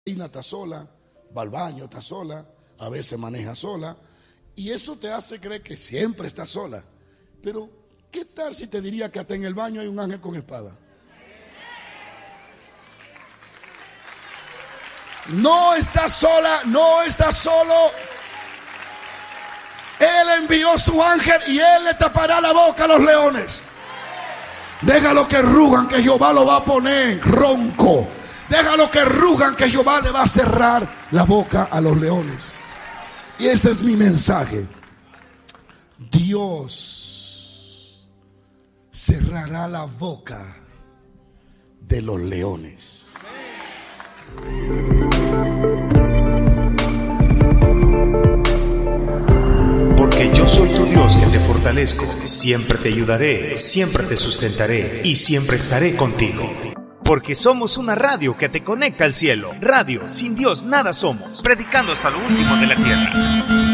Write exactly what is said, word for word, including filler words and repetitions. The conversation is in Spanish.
Ina está sola, va al baño, está sola, a veces maneja sola, y eso te hace creer que siempre está sola. Pero, ¿qué tal si te diría que hasta en el baño hay un ángel con espada? No está sola, no está solo. Él envió su ángel y él le tapará la boca a los leones. Déjalo que rujan, que Jehová lo va a poner ronco. Déjalo que rujan, que Jehová le va a cerrar la boca a los leones. Y este es mi mensaje. Dios cerrará la boca de los leones. Porque yo soy tu Dios que te fortalezco, siempre te ayudaré, siempre te sustentaré y siempre estaré contigo. Porque somos una radio que te conecta al cielo. Radio, sin Dios nada somos. Predicando hasta lo último de la tierra.